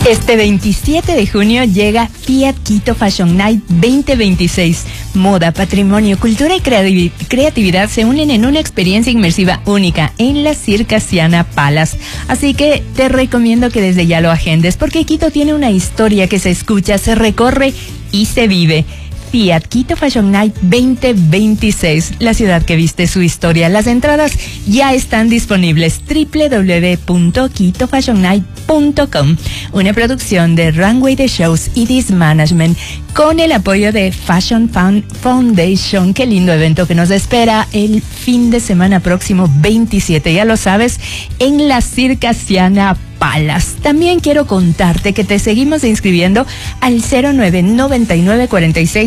Este 27 de junio llega Fiat Quito Fashion Night 2026. Moda, patrimonio, cultura y creatividad se unen en una experiencia inmersiva única en la Circassiana Palace. Así que te recomiendo que desde ya lo agendes, porque Quito tiene una historia que se escucha, se recorre y se vive. Fiat Quito Fashion Night 2026, la ciudad que viste su historia. Las entradas ya están disponibles. www.quitofashionnight.com. Una producción de Runway The Shows y This Management con el apoyo de Fashion Foundation. Qué lindo evento que nos espera el fin de semana próximo 27, ya lo sabes, en la Circassiana Palace. También quiero contarte que te seguimos inscribiendo al 099946